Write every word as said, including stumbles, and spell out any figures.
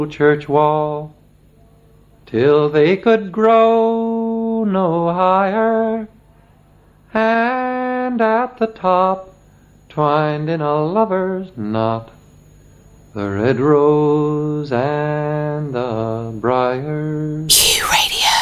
church wall, till they could grow no higher, and at the top, twined in a lover's knot, the red rose and the briar. Q Radio.